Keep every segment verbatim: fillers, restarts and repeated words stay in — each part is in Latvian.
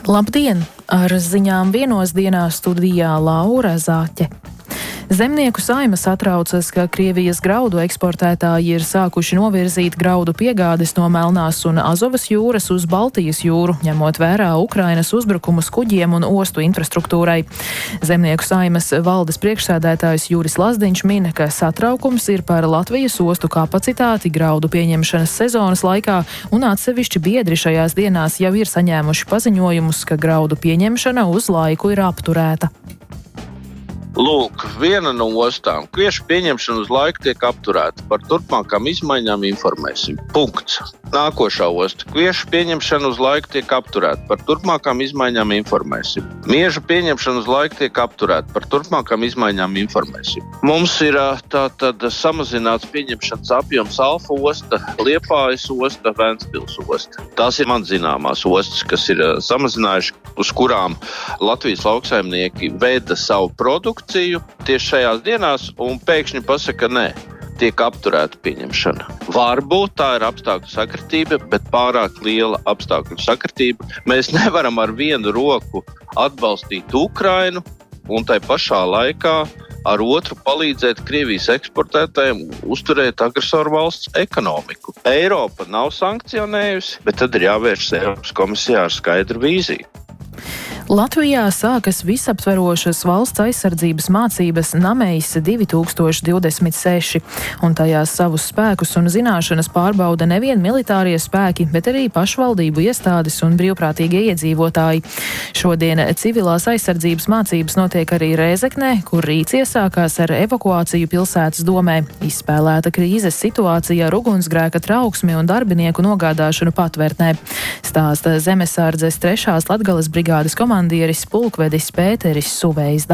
Labdien! Ar ziņām vienos dienā studijā Laura Zāķe. Zemnieku saima satraucas, ka Krievijas graudu eksportētāji ir sākuši novirzīt graudu piegādes no Melnās un Azovas jūras uz Baltijas jūru, ņemot vērā Ukrainas uzbrukumus kuģiem un ostu infrastruktūrai. Zemnieku saimas valdes priekšsēdētājs Juris Lazdiņš min, ka satraukums ir par Latvijas ostu kapacitāti graudu pieņemšanas sezonas laikā, un atsevišķi biedri šajās dienās jau ir saņēmuši paziņojumus, ka graudu pieņemšana uz laiku ir apturēta. Lūk, viena no ostām. Kviešu pieņemšana uz laiku tiek apturēta. Par turpmākām izmaiņām informēsim. Punkts. Nākošā osta. Kviešu pieņemšana uz laiku tiek apturēta. Par turpmākām izmaiņām informēsim. Miežu pieņemšana uz laiku tiek apturēta. Par turpmākām izmaiņām informēsim. Mums ir tātad samazināts pieņemšanas apjoms Alfa osta, Liepājas osta, Ventspils osta. Tās ir man zināmās ostas, kas ir samazinājuši, uz kurām Latvijas lauksaimnieki veda savu produktu tieši šajās dienās un pēkšņi pasaka nē, tiek apturēta pieņemšana. Varbūt tā ir apstākļu sakritība, bet pārāk liela apstākļu sakritība. Mēs nevaram ar vienu roku atbalstīt Ukrainu un tai pašā laikā ar otru palīdzēt Krievijas eksportētājiem uzturēt agresoru valsts ekonomiku. Eiropa nav sankcionējusi, bet tad ir jāvēršas Eiropas komisijā ar skaidru vīziju. Latvijā sākas visaptverošas valsts aizsardzības mācības Namejs divi tūkstoši divdesmit seši, un tajās savus spēkus un zināšanas pārbauda nevien militārie spēki, bet arī pašvaldību iestādes un brīvprātīgie iedzīvotāji. Šodien civilās aizsardzības mācības notiek arī Rēzeknē, kur rīts iesākās ar evakuāciju pilsētas domē, izspēlēta krīzes situācija ar ugunsgrēka trauksmi un darbinieku nogādāšanu patvērtnē. Stāsta Zemesardzes trešās Latgales brigādes komandieris pulkvedis Pēteris Suveizda.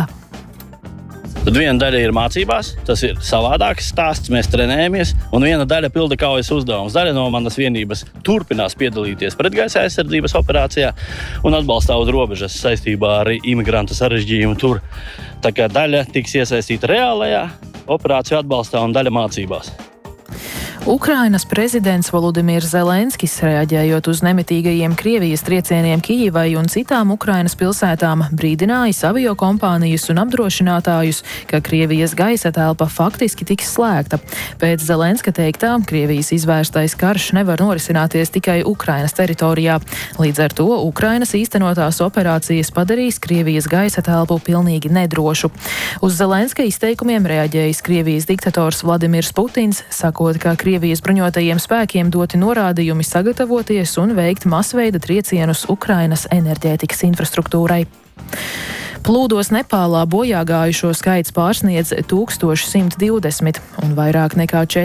Tad viena daļa ir mācībās, tas ir savādāks stāsts, mēs trenējamies, un viena daļa pilda kaujas uzdevums. Daļa no manas vienības turpinās piedalīties pretgaisa aizsardzības operācijā un atbalstā uz robežas saistībā ar imigrantu sarežģījumu tur. Tā kā daļa tiks iesaistīta reālajā operāciju atbalstā un daļa mācībās. Ukrainas prezidents Volodimirs Zelenskis, reaģējot uz nemitīgajiem Krievijas triecieniem Kijivai un citām Ukrainas pilsētām, brīdinājis aviokompānijas un apdrošinātājus, ka Krievijas gaisa telpa faktiski tiks slēgta. Pēc Zelenska teiktā, Krievijas izvērstais karš nevar norisināties tikai Ukrainas teritorijā. Līdz ar to Ukrainas īstenotās operācijas padarīs Krievijas gaisa telpu pilnīgi nedrošu. Uz Zelenska izteikumiem reaģējis Krievijas diktators Vladimirs Putins, sakot, ka Krievijas Krievijas bruņotajiem spēkiem doti norādījumi sagatavoties un veikt masveida triecienus Ukrainas enerģētikas infrastruktūrai. Plūdos Nepālā bojā gājušo skaits pārsniedz tūkstoš simt divdesmit un vairāk nekā